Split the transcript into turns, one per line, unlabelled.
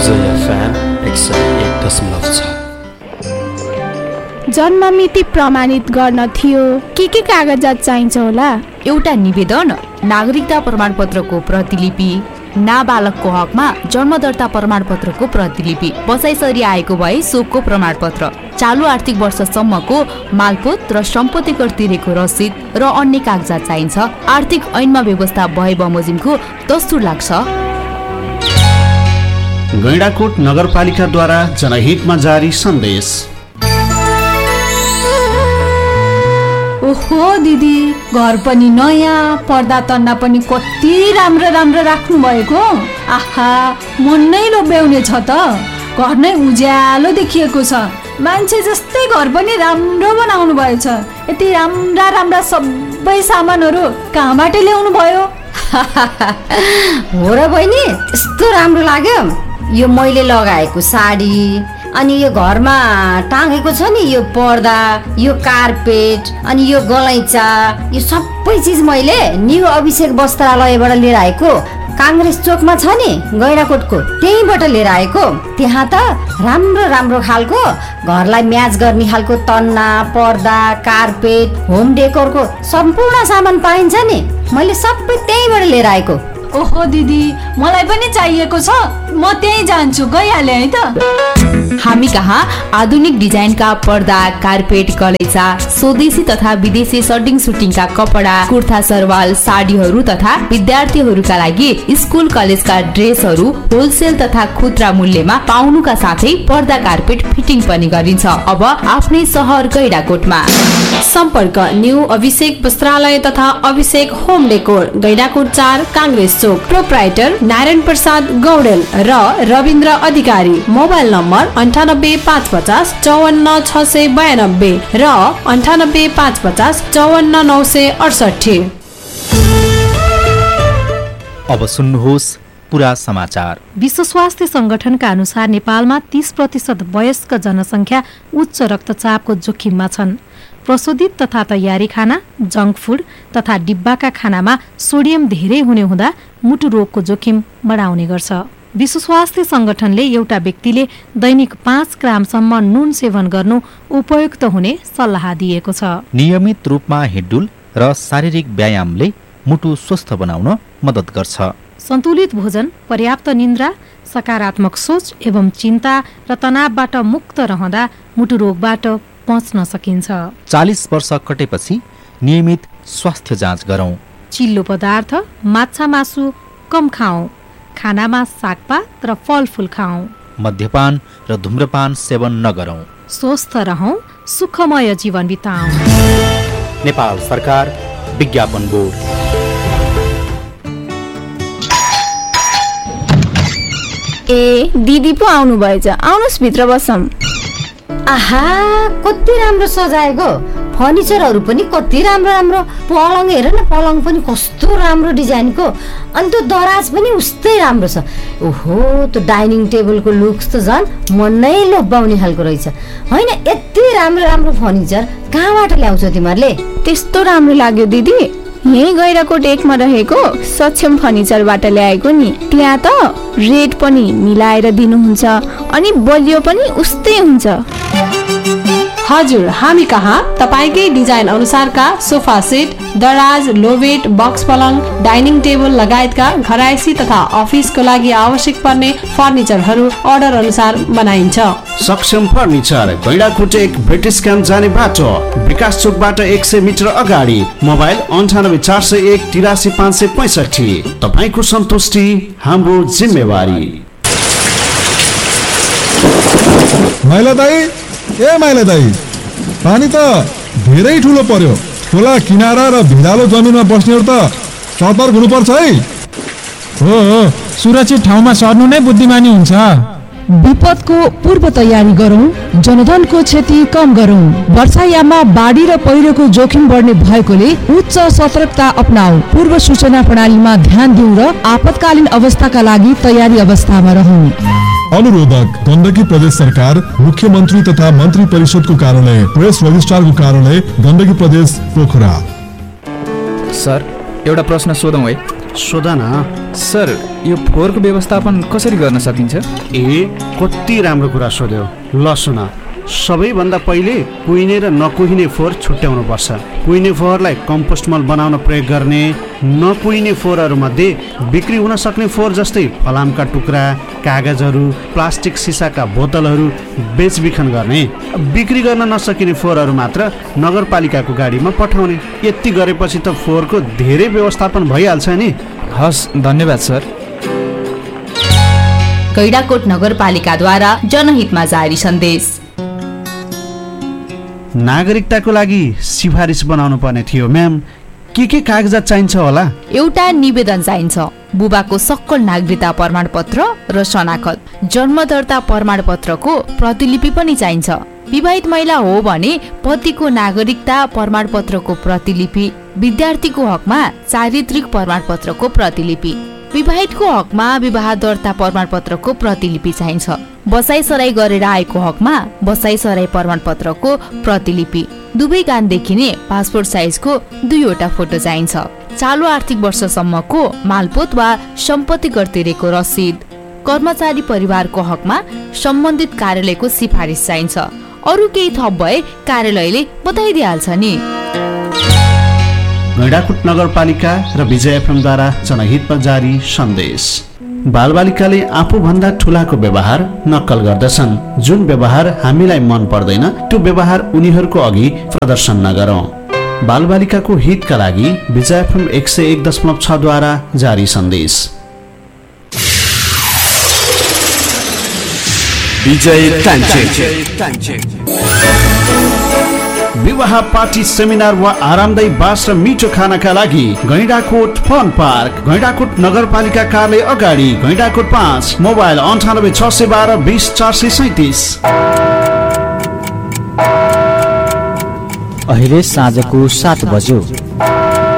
उदय FM 101.6।
जन्म मिति प्रमाणित गर्न थियो के कागजात चाहिन्छ होला?
एउटा निवेदन, नागरिकता प्रमाणपत्रको प्रतिलिपि, नाबालकको हकमा जन्म दर्ता प्रमाणपत्रको प्रतिलिपि, बसाइसरी आएको भए सोको प्रमाणपत्र, चालु आर्थिक वर्षसम्मको मालपोत र सम्पत्ति कर तिरेको रसिद र अन्य कागजात चाहिन्छ। आर्थिक ऐनमा व्यवस्था भए बमोजिमको दस्तुर लाग्छ।
गैंडाकोट नगरपालिकाद्वारा जनहितमा जारी सन्देश।
ओहो दिदी, घर पनि नयाँ, पर्दा तन्ना पनि कति राम्रो राम्रो राख्नु भएको। आहा, मन नै लोभ्याउने छ त। घर नै उज्यालो देखिएको छ। मान्छे जस्तै घर पनि राम्रो बनाउनु भएछ। यति राम्रा राम्रा सबै सामानहरू कहाँबाट ल्याउनु भयो?
हो र बहिनी, यस्तो राम्रो लाग्यो। यो मैले लगाएको साडी, अनि यो घरमा टाँगेको छ नि यो पर्दा, यो कार्पेट, अनि यो गलैँचा, यो सबै चिज मैले न्यू अभिषेक वस्त्रालयबाट लिएर आएको। काङ्ग्रेस चोकमा छ नि गैंडाकोटको, त्यहीँबाट लिएर आएको। त्यहाँ त राम्रो राम्रो खालको घरलाई म्याच गर्ने खालको तन्ना, पर्दा, कार्पेट, होम डेकोरको सम्पूर्ण सामान पाइन्छ नि। मैले सबै त्यहीँबाट लिएर आएको।
ओहो दिदी, मलाई पनि चाहिएको छ। म त्यहीँ जान्छु, गइहालेँ है त।
हामी कहाँ आधुनिक डिजाइनका पर्दा, कार्पेट, गलैँचा, स्वदेशी तथा विदेशी सर्टिङ सुटिङका कपडा, कुर्ता सरवाल, साडीहरू तथा विद्यार्थीहरूका लागि स्कुल कलेजका ड्रेसहरू होलसेल तथा खुद्रा मूल्यमा पाउनुका साथै पर्दा, कार्पेट फिटिङ पनि गरिन्छ। अब आफ्नै सहर गैंडाकोटमा।
सम्पर्क न्यू अभिषेक वस्त्रालय तथा अभिषेक होम डेकोर, गैंडाकोट 4 काङ्ग्रेस चोक। प्रोप्राइटर नारायण प्रसाद गौडेल र रविन्द्र अधिकारी। मोबाइल नम्बर 98 550 54 692 र 98 550 54 968।
अब सुन्नुहोस् पुरा समाचार।
विश्व स्वास्थ्य संगठनका अनुसार नेपालमा 30% वयस्क जनसङ्ख्या उच्च रक्तचापको जोखिममा छन्। प्रशोधित तथा तयारी खाना, जङ्क फुड तथा डिब्बाका खानामा सोडियम धेरै हुने हुँदा मुटु रोगको जोखिम बढाउने गर्छ। विश्व स्वास्थ्य संगठनले एउटा व्यक्तिले दैनिक 5 ग्रामसम्म नुन सेवन गर्नु उपयुक्त हुने सल्लाह दिएको छ।
नियमित रूपमा हिँडडुल र शारीरिक व्यायामले मुटु स्वस्थ बनाउन मद्दत गर्छ।
सन्तुलित भोजन, पर्याप्त निन्द्रा, सकारात्मक सोच एवं चिन्ता र तनावबाट मुक्त रहँदा मुटु रोगबाट बच्न सकिन्छ।
40 वर्ष कटेपछि नियमित स्वास्थ्य जाँच गरौँ।
चिल्लो पदार्थ, माछा मासु कम खाऊ। खानामा सागपात र फलफुल खाऊ।
मद्यपान र धूम्रपान सेवन नगरौँ।
स्वस्थ रहौं, सुखमय जीवन बिताऊ।
नेपाल सरकार, विज्ञापन बोर्ड।
ए दिदी पो आउनु भएछ, आउनुस् भित्र बसौँ।
आहा, कति राम्रो सजाएको। फर्निचरहरू पनि कति राम्रो राम्रो। पलङ हेर न, पलङ पनि कस्तो राम्रो डिजाइनको। अनि त्यो दराज पनि उस्तै राम्रो छ। ओहो, त्यो डाइनिङ टेबलको लुक्स त झन् मन नै लोभ्याउने खालको रहेछ। होइन, यति राम्रो राम्रो फर्निचर कहाँबाट ल्याउँछौ तिमीहरूले?
त्यस्तो राम्रो लाग्यो दिदी, यही गैंडाकोट 1 मा रहेको सक्षम फर्निचरबाट ल्याएको नि। त्यहाँ त रेट पनि मिलाएर दिनुहुन्छ अनि बलियो पनि उस्तै हुन्छ।
हजुर, हामी कहाँ तपाईकै डिजाइन अनुसारका सोफा सेट, दराज, लोबेट, बक्स पलङ, डाइनिङ टेबल लगायतका घरायसी तथा अफिसको लागि आवश्यक पर्ने फर्निचरहरू अर्डर अनुसार बनाइन्छ।
सक्षम फर्निचर, गैंडाकोट 1 ब्रिटिश क्याम्प जाने बाटो, विकास चोकबाट 100 मिटर अगाडि। मोबाइल 98 401 83 565। तपाईको सन्तुष्टि हाम्रो जिम्मेवारी।
माइला दाई, ए माइला दाई, पानी त धेरै ठुलो पर्यो। खोला किनारा र भिरालो जमिनमा बस्नेहरू त सतर्क हुनुपर्छ है।
हो, सुरक्षित ठाउँमा सर्नु नै बुद्धिमानी हुन्छ।
विपदको पूर्व तयारी गरौं, जनधनको क्षति कम गरौं। वर्षायाममा बाढी र पहिरोको जोखिम बढ्ने भएकोले उच्च सतर्कता अपनाऊ। पूर्व सूचना प्रणालीमा ध्यान दिउँ र आपतकालीन अवस्थाका लागि तयारी अवस्थामा रहौं।
अनुरोधक गण्डकी प्रदेश सरकार, मुख्यमन्त्री तथा मन्त्री परिषदको कार्यालय, प्रेस रजिस्ट्रारको कार्यालय, गण्डकी प्रदेश पोखरा।
सर, एउटा प्रश्न सोधौँ है।
सोध न।
सर, यो फोहोरको व्यवस्थापन कसरी गर्न सकिन्छ?
कति राम्रो कुरा सोध्यो। ल सुन, सबैभन्दा पहिले कुहिने र नकुहिने फोहोर छुट्याउनु पर्छ। कुहिने फोहोरलाई कम्पोस्ट मल बनाउन प्रयोग गर्ने। नकुहिने फोहोरहरूमध्ये बिक्री हुन सक्ने फोहोर जस्तै फलामका टुक्रा, कागजहरू, प्लास्टिक सिसाका बोतलहरू बेचबिखन गर्ने। बिक्री गर्न नसकिने फोहोरहरू मात्र नगरपालिकाको गाडीमा पठाउने। यति गरेपछि त फोहोरको धेरै व्यवस्थापन भइहाल्छ नि।
हस्, धन्यवाद सर।
गैंडाकोट नगरपालिकाद्वारा जनहितमा जारी सन्देश।
नागरिकताको लागि सिफारिस बनाउनु पर्ने थियो म्याम। के कागजात चाहिन्छ होला?
एउटा निवेदन चाहिन्छ, बुबाको सक्कल नागरिकता प्रमाणपत्र र शनाखत, जन्म दर्ता प्रमाणपत्रको प्रतिलिपि पनि चाहिन्छ। विवाहित महिला हो भने पतिको नागरिकता प्रमाणपत्रको प्रतिलिपि, विद्यार्थीको हकमा चारित्रिक प्रमाणपत्रको प्रतिलिपि, विवाहितको हकमा विवाह दर्ता प्रमाणपत्रको प्रतिलिपि चाहिन्छ। बसाइसराई गरेर आएको हकमा बसाइसराई प्रमाणपत्रको प्रतिलिपि, दुवै कान देखिने पासपोर्ट साइजको 2वटा फोटो चाहिन्छ। चालु आर्थिक वर्षसम्मको मालपोत वा सम्पत्ति कर तिरेको रसिद, कर्मचारी परिवारको हकमा सम्बन्धित कार्यालयको सिफारिस चाहिन्छ। अरू केही थप भए कार्यालयले बताइदिहाल्छ नि।
गैंडाकोट नगरपालिका र विजय एफएमद्वारा जनहितमा जारी सन्देश। बालबालिकाले आफूभन्दा ठुलाको व्यवहार नक्कल गर्दछन्। जुन व्यवहार हामीलाई मन पर्दैन त्यो व्यवहार उनीहरूको अघि प्रदर्शन नगरौं। बालबालिकाको हितका लागि विजय एफएम 101.6 द्वारा जारी सन्देश। विवाह, पार्टी, सेमिनार वा आरामदायी बास र मिठो खानाका लागि गैंडाकोट फन पार्क, गैंडाकोट नगरपालिका कार्यालय अगाडि, गैंडाकोट 5, मोबाइल 98 612 20 437।
अहिले साँझको 7 बज्यो।